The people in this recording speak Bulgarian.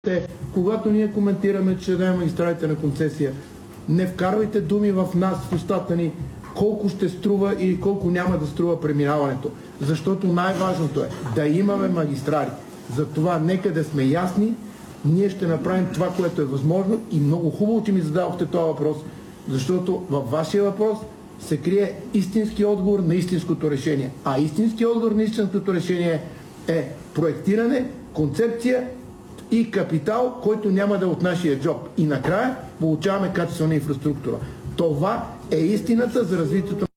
Когато ние коментираме, че дадем магистралите на концесия, не вкарвайте думи в нас, в устата ни, колко ще струва или колко няма да струва преминаването. Защото най-важното е да имаме магистрали. Затова нека да сме ясни, ние ще направим това, което е възможно, и много хубаво, че ми зададохте този въпрос, защото във вашия въпрос се крие истински отговор на истинското решение. А истински отговор на истинското решение е проектиране, концепция и капитал, който няма да е от нашия джоб. И накрая получаваме качествена инфраструктура. Това е истината за развитието.